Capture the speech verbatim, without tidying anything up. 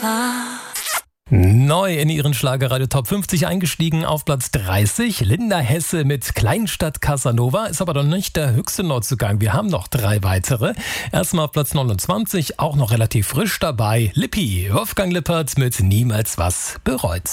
war. Neu in ihren Schlagerradio Top fünfzig eingestiegen auf Platz dreißig. Linda Hesse mit Kleinstadt Casanova ist aber noch nicht der höchste Neuzugang. Wir haben noch drei weitere. Erstmal auf Platz neunundzwanzig, auch noch relativ frisch dabei. Lippi, Wolfgang Lippert mit Niemals was bereut.